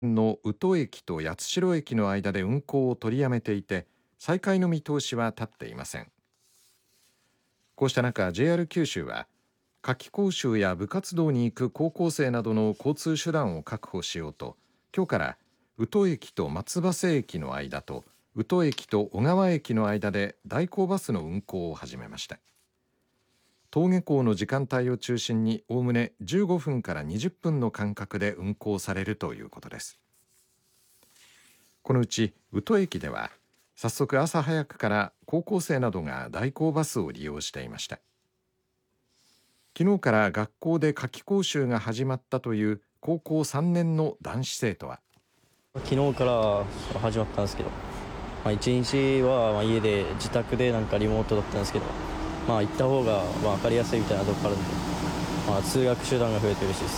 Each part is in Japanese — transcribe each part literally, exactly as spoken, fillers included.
の宇土駅と八代駅の間で運行を取りやめていて、再開の見通しは立っていません。こうした中、 ジェイアール 九州は夏季講習や部活動に行く高校生などの交通手段を確保しようと、今日から宇土駅と松葉瀬駅の間と宇土駅と小川駅の間で代行バスの運行を始めました。登下校の時間帯を中心におおむねじゅうごふんからにじゅっぷんの間隔で運行されるということです。このうち宇土駅では早速朝早くから高校生などが代行バスを利用していました。昨日から学校で夏季講習が始まったという高校さんねんの男子生徒は、 昨日から始まったんですけど、まあ、いちにちはまあ家で自宅でなんかリモートだったんですけど、まあ行った方がまあ分かりやすいみたいなところからで、まあ、通学手段が増えて嬉しいです。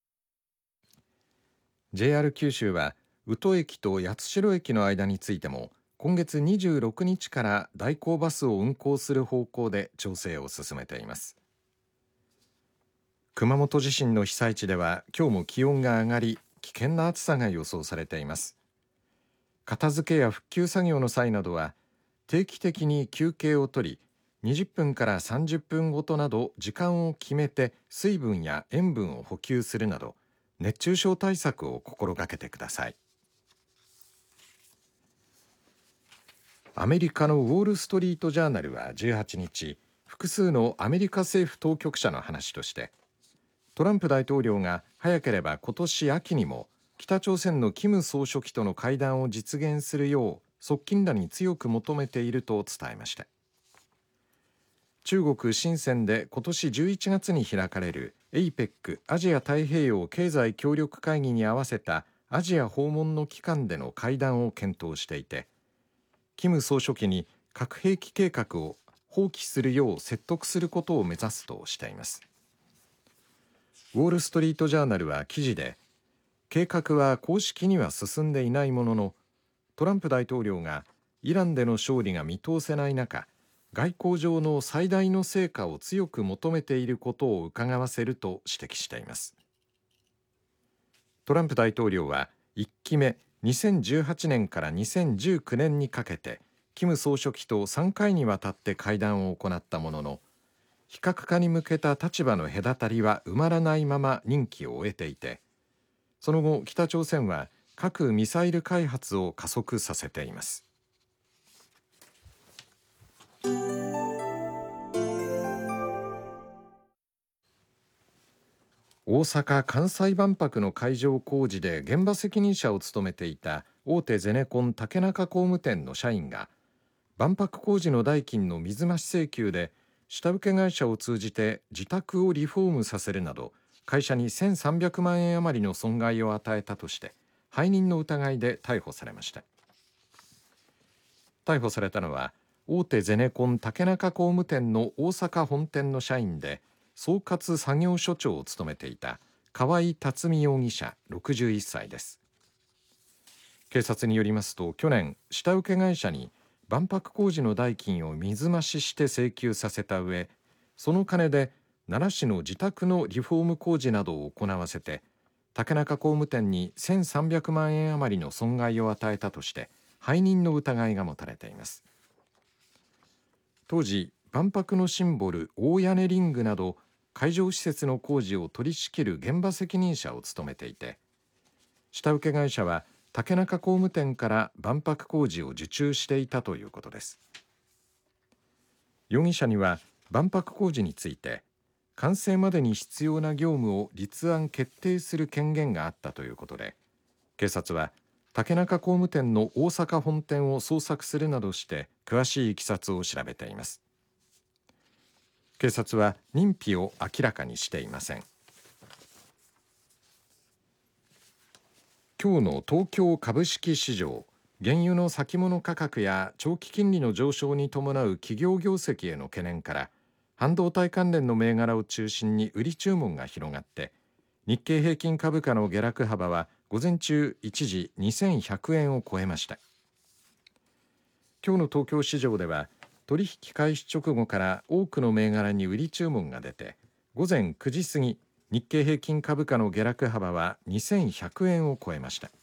ジェイアール 九州は宇土駅と八代駅の間についても今月にじゅうろくにちから代行バスを運行する方向で調整を進めています。熊本地震の被災地では今日も気温が上がり、危険な暑さが予想されています。片付けや復旧作業の際などは定期的に休憩をとり、にじゅっぷんからさんじゅっぷんごとなど時間を決めて水分や塩分を補給するなど熱中症対策を心がけてください。アメリカのウォール・ストリート・ジャーナルはじゅうはちにち、複数のアメリカ政府当局者の話として、トランプ大統領が早ければ今年秋にも北朝鮮のキム総書記との会談を実現するよう側近らに強く求めていると伝えました。中国深センで今年じゅういちがつに開かれる エイペック アジア太平洋経済協力会議に合わせたアジア訪問の期間での会談を検討していて、キム総書記に核兵器計画を放棄するよう説得することを目指すとしています。ウォール・ストリート・ジャーナルは記事で、計画は公式には進んでいないものの、トランプ大統領がイランでの勝利が見通せない中、外交上の最大の成果を強く求めていることを伺わせると指摘しています。トランプ大統領はいっきめにせんじゅうはちねんからにせんじゅうきゅうねんにかけてキム総書記とさんかいにわたって会談を行ったものの、非核化に向けた立場の隔たりは埋まらないまま任期を終えていて、その後北朝鮮は核・ミサイル開発を加速させています。大阪・関西万博の会場工事で現場責任者を務めていた大手ゼネコン竹中工務店の社員が万博工事の代金の水増し請求で下請け会社を通じて自宅をリフォームさせるなど会社にせんさんびゃくまんえん余りの損害を与えたとして背任の疑いで逮捕されました。逮捕されたのは大手ゼネコン竹中工務店の大阪本店の社員で総括作業所長を務めていた河合辰巳容疑者ろくじゅういっさいです。警察によりますと、去年下請け会社に万博工事の代金を水増しして請求させた上、その金で奈良市の自宅のリフォーム工事などを行わせて竹中工務店にせんさんびゃくまんえん余りの損害を与えたとして背任の疑いが持たれています。当時万博のシンボル大屋根リングなど会場施設の工事を取り仕切る現場責任者を務めていて、下請け会社は竹中工務店から万博工事を受注していたということです。容疑者には万博工事について完成までに必要な業務を立案決定する権限があったということで、警察は竹中工務店の大阪本店を捜索するなどして詳しいいきさつを調べています。警察は認否を明らかにしていません。今日の東京株式市場、原油の先物価格や長期金利の上昇に伴う企業業績への懸念から半導体関連の銘柄を中心に売り注文が広がって、日経平均株価の下落幅は午前中一時にせんひゃくえんを超えました。今日の東京市場では取引開始直後から多くの銘柄に売り注文が出て、午前くじ過ぎ日経平均株価の下落幅はにせんひゃくえんを超えました。